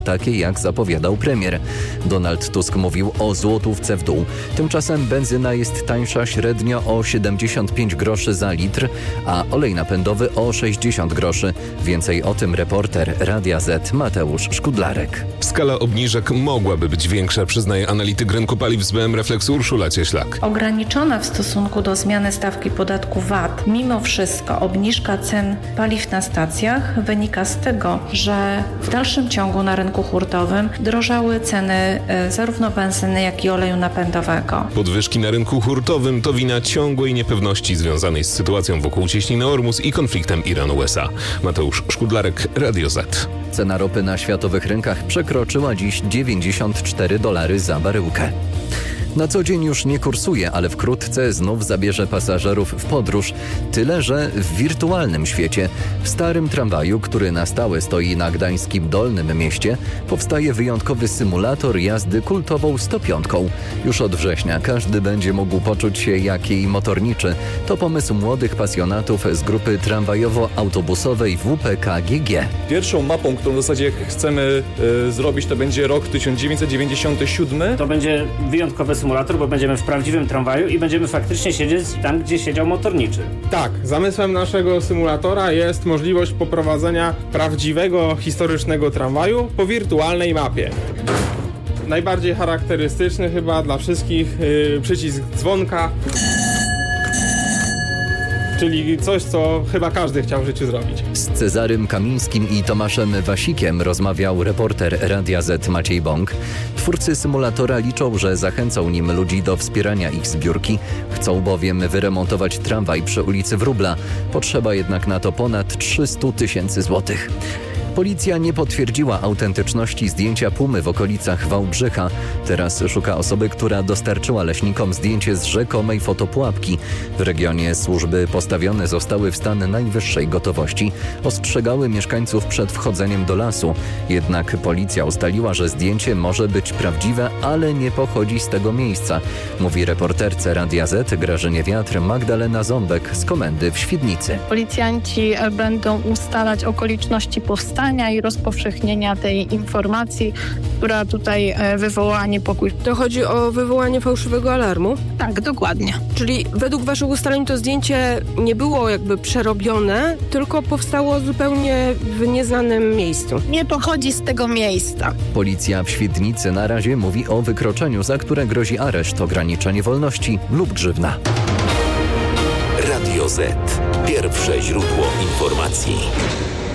takie jak zapowiadał premier. Donald Tusk mówił o złotówce w dół. Tymczasem benzyna jest tańsza średnio o 75 groszy za litr, a olej napędowy o 60 groszy. Więcej o tym reporter Radia Z Mateusz Szkudlarek. Skala obniżek mogłaby być większa, przyznaje analityk rynku paliw z BM Refleksu Urszula Cieślak. Ograniczona w stosunku do zmiany stawki podatku VAT, mimo wszystko obniżka cen paliw na stacjach wynika z tego, że w dalszym ciągu na rynku hurtowym drożały ceny zarówno benzyny, jak i oleju napędowego. Podwyżki na rynku hurtowym to wina ciągłej niepewności związanej z sytuacją wokół cieśniny Ormus i konfliktem Iran-USA. Mateusz Szkudlarek, Radio Z. Cena ropy na światowych rynkach przekroczyła dziś $94 za baryłkę. Na co dzień już nie kursuje, ale wkrótce znów zabierze pasażerów w podróż. Tyle, że w wirtualnym świecie. W starym tramwaju, który na stałe stoi na gdańskim Dolnym Mieście, powstaje wyjątkowy symulator jazdy kultową 105. Już od września każdy będzie mógł poczuć się jak jej motorniczy. To pomysł młodych pasjonatów z grupy tramwajowo-autobusowej WPKGG. Pierwszą mapą, którą w zasadzie chcemy zrobić, to będzie rok 1997. To będzie wyjątkowy symulator, bo będziemy w prawdziwym tramwaju i będziemy faktycznie siedzieć tam, gdzie siedział motorniczy. Tak, zamysłem naszego symulatora jest możliwość poprowadzenia prawdziwego, historycznego tramwaju po wirtualnej mapie. Najbardziej charakterystyczny chyba dla wszystkich przycisk dzwonka, czyli coś, co chyba każdy chciał w życiu zrobić. Z Cezarym Kamińskim i Tomaszem Wasikiem rozmawiał reporter Radia Z Maciej Bąk. Twórcy symulatora liczą, że zachęcą nim ludzi do wspierania ich zbiórki. Chcą bowiem wyremontować tramwaj przy ulicy Wróbla. Potrzeba jednak na to ponad 300 000 złotych. Policja nie potwierdziła autentyczności zdjęcia pumy w okolicach Wałbrzycha. Teraz szuka osoby, która dostarczyła leśnikom zdjęcie z rzekomej fotopułapki. W regionie służby postawione zostały w stan najwyższej gotowości. Ostrzegały mieszkańców przed wchodzeniem do lasu. Jednak policja ustaliła, że zdjęcie może być prawdziwe, ale nie pochodzi z tego miejsca. Mówi reporterce Radia Z Grażynie Wiatr Magdalena Ząbek z komendy w Świdnicy. Policjanci będą ustalać okoliczności powstania i rozpowszechnienia tej informacji, która tutaj wywołała niepokój. To chodzi o wywołanie fałszywego alarmu? Tak, dokładnie. Czyli według waszych ustaleń to zdjęcie nie było jakby przerobione, tylko powstało zupełnie w nieznanym miejscu. Nie pochodzi z tego miejsca. Policja w Świdnicy na razie mówi o wykroczeniu, za które grozi areszt, ograniczenie wolności lub grzywna. Radio Z. Pierwsze źródło informacji.